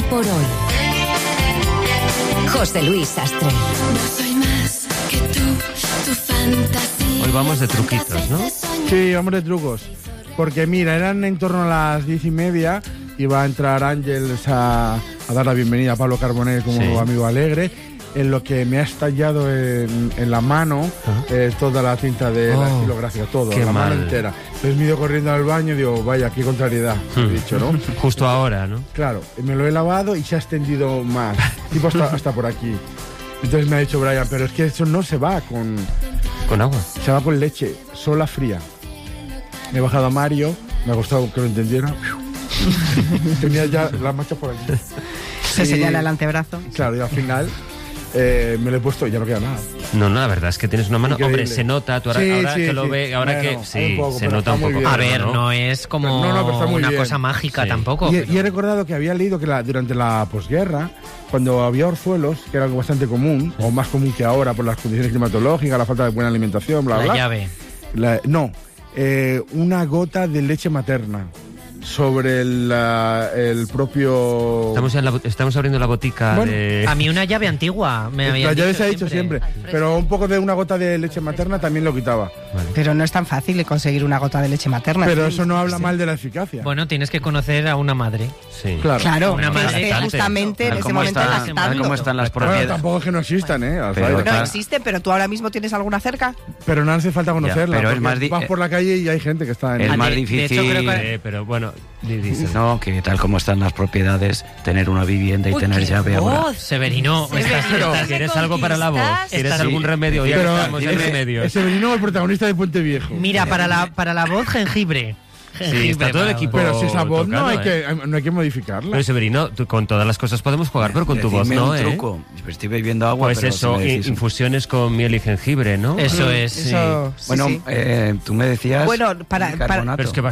por hoy. José Luis Sastre. No soy más que tú, tu fantasía. Hoy vamos de truquitos, ¿no? Sí, vamos de trucos. Porque mira, eran en torno a las 10:30, iba a entrar Ángeles a dar la bienvenida a Pablo Carbonell como amigo alegre, en lo que me ha estallado en la mano toda la tinta de la estilográfica, todo, la mano entera. Entonces me he ido corriendo al baño y digo, vaya, qué contrariedad, he dicho, ¿no? Justo ahora, ¿no? Claro, me lo he lavado y se ha extendido más, tipo hasta por aquí. Entonces me ha dicho Brian, pero es que eso no se va con agua. Se va con leche, sola fría. Me he bajado a Mario, me ha costado que lo entendiera. Tenía ya las manchas por aquí. Se señala el antebrazo. Claro, y al final me lo he puesto y ya no queda nada. No, la verdad es que tienes una mano... Increíble. Hombre, se nota, tú ahora que lo ves, ahora bueno, que... Sí, poco, se nota un poco. A ver, no es como pero está muy una bien. cosa mágica tampoco. Y he recordado que había leído que durante la posguerra, cuando había orzuelos, que era algo bastante común, o más común que ahora por las condiciones climatológicas, la falta de buena alimentación, bla, bla. La llave. Una gota de leche materna sobre el propio... Estamos abriendo la botica de... A mí una llave antigua me había La llave dicho se ha dicho siempre, pero un poco de una gota de leche materna también lo quitaba. Vale. Pero no es tan fácil de conseguir una gota de leche materna. Pero eso no habla mal de la eficacia. Bueno, tienes que conocer a una madre. Sí. Claro, Una que madre esté lactante. justamente en ese ¿Cómo momento están, lactando. ¿Cómo están las Bueno, propiedades? tampoco es que no existan, Pero No existe, pero tú ahora mismo tienes alguna cerca. Pero no hace falta conocerla. Ya, pero es porque más vas por la calle y hay gente que está en... Es más de difícil, hecho, creo que- Pero bueno, dices. no, que tal como están las propiedades, tener una vivienda y tener llave ahora. Severino, ¿Quieres algo para la voz? ¿Quieres Estás- algún remedio? Ya Pero que estamos en remedios. ese venino es el protagonista de Puente Viejo. mira, para la voz, jengibre. Sí, está todo el equipo. Pero si esa voz tocado, no hay que modificarla. Pero Severino, tú con todas las cosas podemos jugar, pero con tu voz Decidme no, un truco. Estoy bebiendo agua, Pues pero eso, si me decís un- infusiones con miel y jengibre, ¿no? Eso es, sí. Eso, sí, Bueno, sí. tú me decías... Bueno, para- bicarbonato. Pero es que